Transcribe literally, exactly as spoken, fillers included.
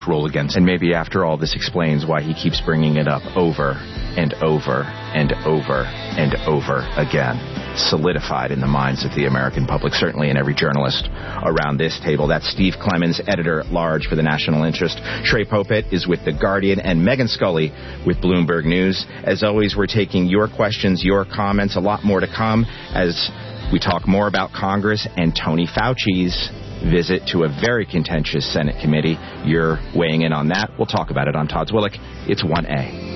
rule against. And maybe after all, this explains why he keeps bringing it up over and over and over and over again. Solidified in the minds of the American public, certainly in every journalist around this table. That's Steve Clemons, editor-at-large for the National Interest. Trey Popet is with The Guardian, and Megan Scully with Bloomberg News. As always, we're taking your questions, your comments, a lot more to come as we talk more about Congress and Tony Fauci's visit to a very contentious Senate committee. You're weighing in on that. We'll talk about it on Todd Zwillich. It's one A.